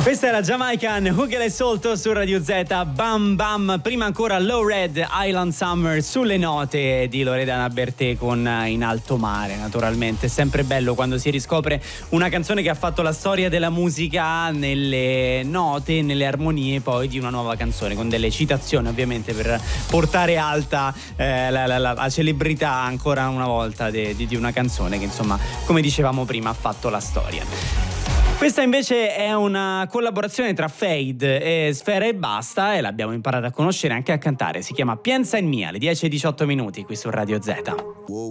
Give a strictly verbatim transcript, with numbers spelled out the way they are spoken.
Questa era Jamaican, Hugel e Solto su Radio Z, Bam Bam, prima ancora Low Red, Island Summer sulle note di Loredana Bertè con In Alto Mare. Naturalmente è sempre bello quando si riscopre una canzone che ha fatto la storia della musica nelle note, nelle armonie poi di una nuova canzone, con delle citazioni ovviamente per portare alta eh, la, la, la, la celebrità ancora una volta di de, de una canzone che insomma, come dicevamo prima, ha fatto la storia. Questa invece è una collaborazione tra Fade e Sfera Ebbasta e l'abbiamo imparata a conoscere anche a cantare. Si chiama Piensa in me, alle dieci e diciotto minuti qui su Radio Z.